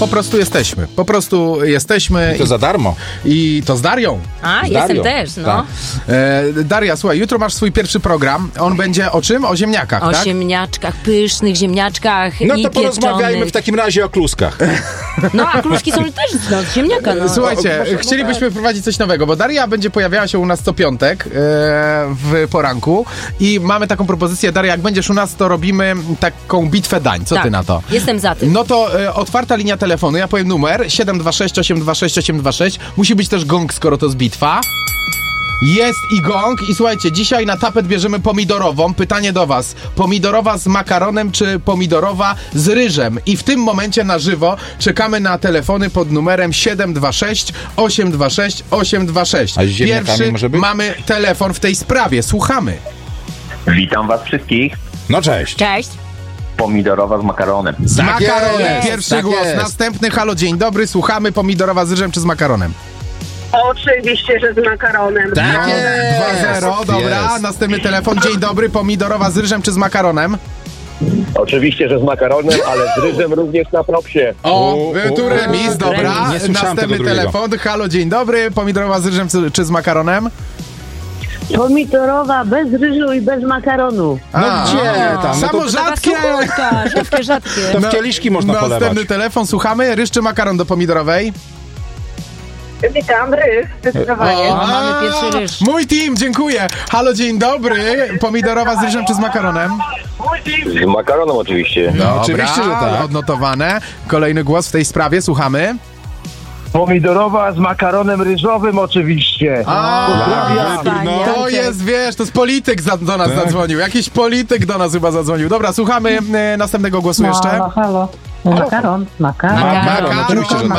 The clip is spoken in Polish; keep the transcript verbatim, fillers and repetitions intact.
Po prostu jesteśmy. Po prostu jesteśmy. I to za darmo. I to z Darią. A, Z jestem Darią. też, no. Tak. E, Daria, słuchaj, jutro masz swój pierwszy program. On będzie o czym? O ziemniakach, O tak? ziemniaczkach, pysznych ziemniaczkach No i to porozmawiajmy pieczonych. w takim razie o kluskach. No, a kluski są też no, z ziemniaka, no. Słuchajcie, No, no, chcielibyśmy wprowadzić coś nowego, bo Daria będzie pojawiała się u nas co piątek e, w poranku i mamy taką propozycję. Daria, jak będziesz u nas, to robimy taką bitwę dań. Co tak, ty na to? Jestem za tym. No to e, otwarta linia telefonu, ja powiem numer siedem dwa sześć osiem dwa sześć osiem dwa sześć. Musi być też gong, skoro to jest bitwa. Jest i gong i słuchajcie, dzisiaj na tapet bierzemy pomidorową. Pytanie do was, pomidorowa z makaronem czy pomidorowa z ryżem? I w tym momencie na żywo czekamy na telefony pod numerem siedem dwa sześć osiem dwa sześć osiem dwa sześć. A z ziemniakami Pierwszy może być? mamy telefon w tej sprawie, słuchamy. Witam was wszystkich. No cześć. Cześć. Pomidorowa z makaronem. Z Tak makaronem, jest, pierwszy tak głos, jest. następny, halo, dzień dobry, słuchamy, pomidorowa z ryżem czy z makaronem? Oczywiście, że z makaronem. Tak jest. dwa zero, dobra, Jest. następny telefon, dzień dobry, pomidorowa z ryżem czy z makaronem? Oczywiście, że z makaronem, ale z ryżem również na propsie. O, O, o, tu o, remis, o, dobra. remis. Nie słyszałem Następny tego drugiego. telefon. Halo, dzień dobry. Pomidorowa z ryżem czy, czy z makaronem? Pomidorowa bez ryżu i bez makaronu. No gdzie tam? No Samo to, rzadkie. Taka, rzadkie, rzadkie. to w kieliszki można Następny polewać. telefon, słuchamy. Ryż czy makaron do pomidorowej? Witam, ryż, zdecydowanie. O, mamy pierwszy ryż. Mój team, dziękuję. Halo, dzień dobry. Pomidorowa z ryżem czy z makaronem? Z makaronem oczywiście. Dobra, oczywiście, że tak. odnotowane. Kolejny głos w tej sprawie, słuchamy. Pomidorowa z makaronem ryżowym oczywiście. A, Wspaniale. to jest, wiesz, to jest polityk za, do nas Tak. zadzwonił. Jakiś polityk do nas chyba zadzwonił. Dobra, słuchamy e, następnego głosu jeszcze. halo. Makaron, makaron. Makaron, oczywiście, że tak.